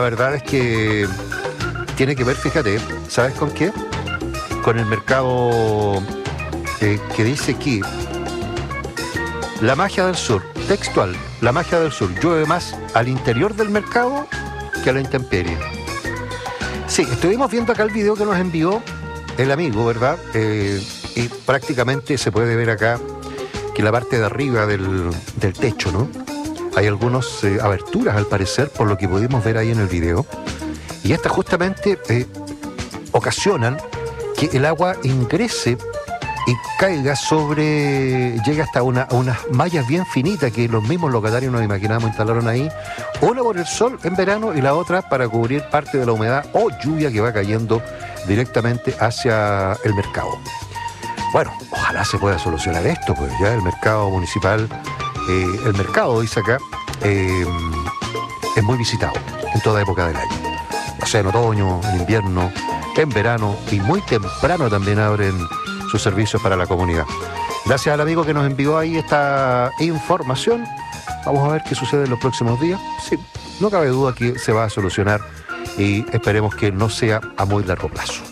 La verdad es que tiene que ver, fíjate, ¿sabes con qué? Con el mercado que dice aquí, la magia del sur, textual, la magia del sur, llueve más al interior del mercado que a la intemperie. Sí, estuvimos viendo acá el video que nos envió el amigo, ¿verdad? Y prácticamente se puede ver acá que la parte de arriba del techo, ¿no? Hay algunas aberturas al parecer, por lo que pudimos ver ahí en el video. Y estas justamente ocasionan que el agua ingrese y caiga llega hasta unas mallas bien finitas que los mismos locatarios nos imaginamos instalaron ahí, una por el sol en verano y la otra para cubrir parte de la humedad o lluvia que va cayendo directamente hacia el mercado. Bueno, ojalá se pueda solucionar esto, pues ya el mercado municipal, el mercado, dice acá, es muy visitado en toda época del año. O sea, en otoño, en invierno, en verano y muy temprano también abren sus servicios para la comunidad. Gracias al amigo que nos envió ahí esta información. Vamos a ver qué sucede en los próximos días. Sí, no cabe duda que se va a solucionar y esperemos que no sea a muy largo plazo.